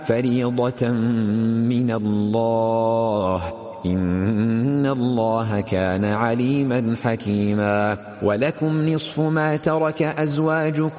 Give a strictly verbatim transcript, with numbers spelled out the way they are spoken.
فريضة من الله، إن الله كان عليما حكيما. ولكم نصف ما ترك أزواجكم